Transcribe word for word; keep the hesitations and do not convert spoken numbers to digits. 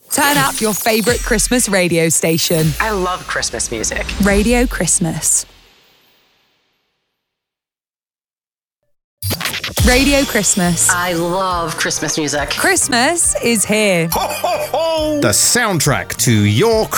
Turn up your favourite Christmas radio station. I love Christmas music. Radio Christmas. Radio Christmas. I love Christmas music. Christmas is here. Ho, ho, ho! The soundtrack to your Christmas.